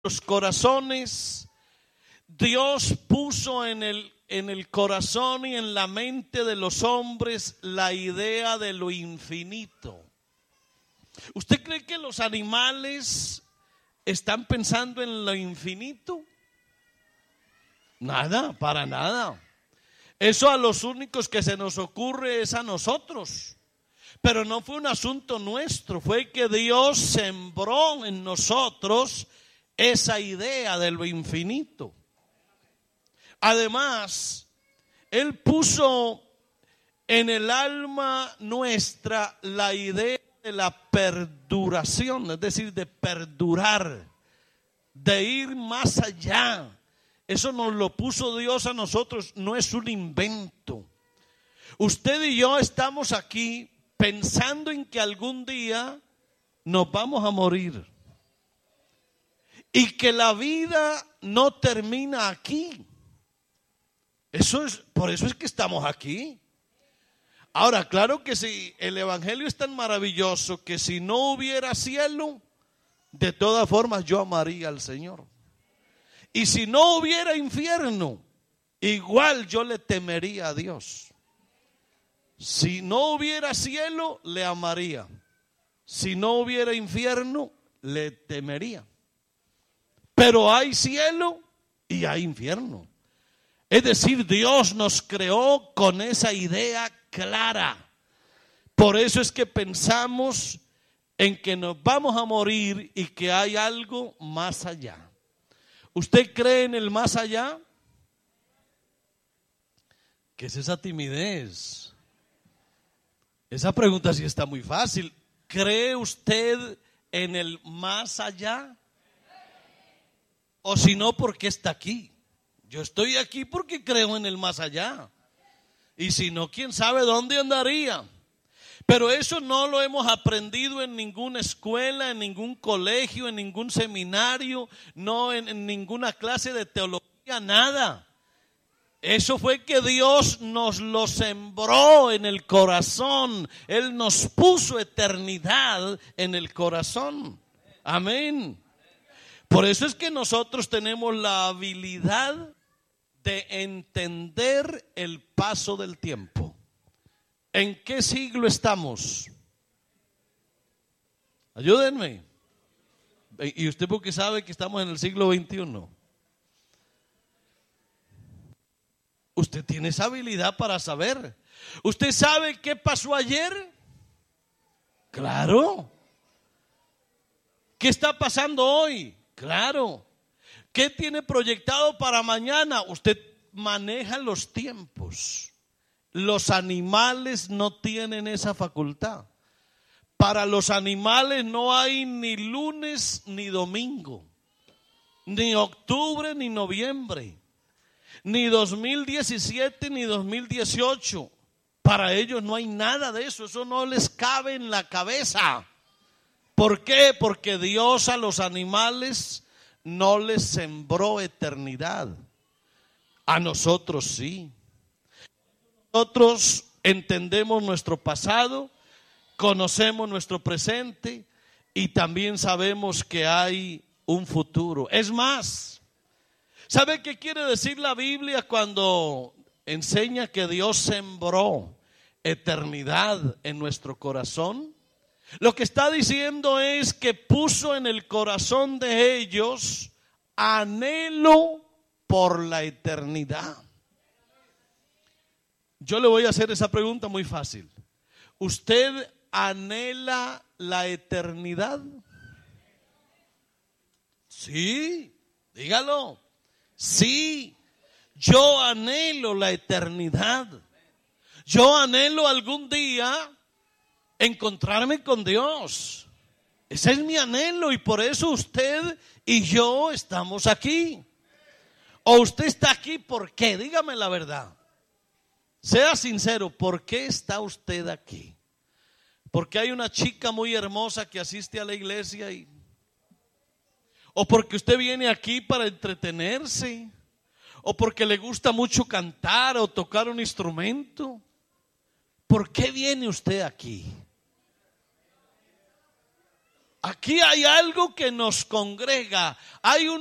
los corazones, Dios puso en el corazón y en la mente de los hombres la idea de lo infinito. ¿Usted cree que los animales están pensando en lo infinito? Nada, para nada. Eso a los únicos que se nos ocurre es a nosotros. Pero no fue un asunto nuestro, fue que Dios sembró en nosotros esa idea de lo infinito. Además, Él puso en el alma nuestra la idea de la perduración, es decir, de perdurar, de ir más allá. Eso nos lo puso Dios a nosotros, no es un invento. Usted y yo estamos aquí pensando en que algún día nos vamos a morir y que la vida no termina aquí. Por eso es que estamos aquí. Ahora, claro que si el evangelio es tan maravilloso que si no hubiera cielo, de todas formas yo amaría al Señor. Y si no hubiera infierno, igual yo le temería a Dios. Si no hubiera cielo, le amaría. Si no hubiera infierno, le temería. Pero hay cielo y hay infierno. Es decir, Dios nos creó con esa idea clara. Por eso es que pensamos en que nos vamos a morir y que hay algo más allá. ¿Usted cree en el más allá? ¿Qué es esa timidez? Esa pregunta sí está muy fácil. ¿Cree usted en el más allá? O si no, ¿por qué está aquí? Yo estoy aquí porque creo en el más allá. Y si no, quién sabe dónde andaría. Pero eso no lo hemos aprendido en ninguna escuela, en ningún colegio, en ningún seminario, no en ninguna clase de teología, nada. Eso fue que Dios nos lo sembró en el corazón. Él nos puso eternidad en el corazón. Amén. Por eso es que nosotros tenemos la habilidad de entender el paso del tiempo. ¿En qué siglo estamos? Ayúdenme. ¿Y usted por qué sabe que estamos en el siglo XXI? Usted tiene esa habilidad para saber. ¿Usted sabe qué pasó ayer? Claro. ¿Qué está pasando hoy? Claro. ¿Qué tiene proyectado para mañana? Usted maneja los tiempos. Los animales no tienen esa facultad. Para los animales no hay ni lunes ni domingo, ni octubre ni noviembre, ni 2017 ni 2018. Para ellos no hay nada de eso. Eso no les cabe en la cabeza. ¿Por qué? Porque Dios a los animales no les sembró eternidad. A nosotros sí. Nosotros entendemos nuestro pasado, conocemos nuestro presente y también sabemos que hay un futuro. Es más, ¿sabe qué quiere decir la Biblia cuando enseña que Dios sembró eternidad en nuestro corazón? Lo que está diciendo es que puso en el corazón de ellos anhelo por la eternidad. Yo le voy a hacer esa pregunta muy fácil. ¿Usted anhela la eternidad? Sí, dígalo. Sí, yo anhelo la eternidad. Yo anhelo algún día encontrarme con Dios. Ese es mi anhelo y por eso usted y yo estamos aquí. ¿O usted está aquí por qué? Dígame la verdad. Sea sincero, ¿por qué está usted aquí? ¿Porque hay una chica muy hermosa que asiste a la iglesia? ¿O porque usted viene aquí para entretenerse? ¿O porque le gusta mucho cantar o tocar un instrumento? ¿Por qué viene usted aquí? Aquí hay algo que nos congrega. Hay